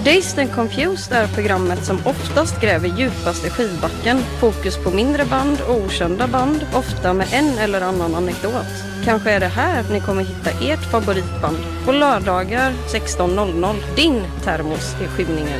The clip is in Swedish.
Dazed and Confused är programmet som oftast gräver djupaste skivbacken. Fokus på mindre band och okända band, ofta med en eller annan anekdot. Kanske är det här ni kommer hitta ert favoritband på lördagar 16.00. Din termos i skymningen.